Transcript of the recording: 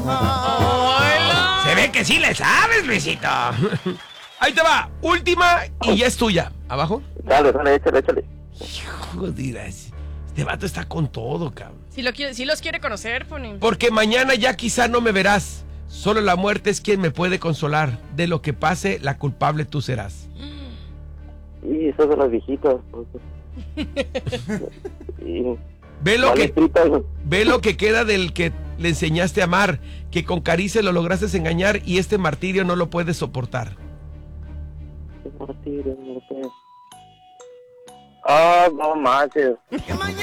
¡Hola! Se ve que sí le sabes, Luisito. Ahí te va, última y ya es tuya. ¿Abajo? Dale, échale. Joder, este vato está con todo, cabrón. Si los quiere conocer, Pony. Porque mañana ya quizá no me verás. Solo la muerte es quien me puede consolar. De lo que pase, la culpable tú serás. Y eso de los viejitos. Ve lo que queda del que le enseñaste a amar, que con caricias lo lograste engañar y este martirio no lo puedes soportar. Ah, no manches.